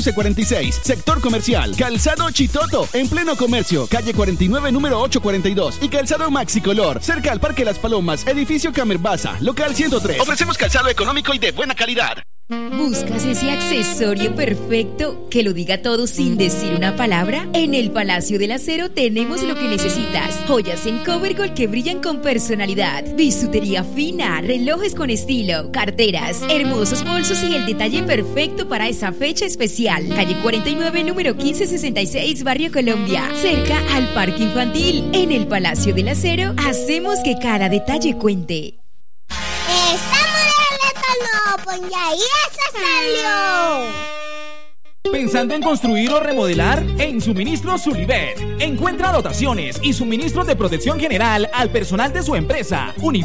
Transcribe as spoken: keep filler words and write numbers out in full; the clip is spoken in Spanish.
once cuarenta y seis, sector comercial. Calzado Chitoto, en pleno comercio, calle cuarenta y nueve, número ocho cuarenta y dos. Y Calzado Maxi Color, cerca al Parque Las Palomas, edificio Camerbasa, local ciento tres. Ofrecemos calzado económico y de buena calidad. ¿Buscas ese accesorio perfecto que lo diga todo sin decir una palabra? En el Palacio del Acero tenemos lo que necesitas. Joyas en cover gold que brillan con personalidad, bisutería fina, relojes con estilo, carteras, hermosos bolsos y el detalle perfecto para esa fecha especial. Calle cuarenta y nueve, número quince sesenta y seis, Barrio Colombia, cerca al Parque Infantil. En el Palacio del Acero hacemos que cada detalle cuente. ¡Y ahí eso salió! ¿Pensando en construir o remodelar? En Suministros Sulibet. Encuentra dotaciones y suministros de protección general al personal de su empresa.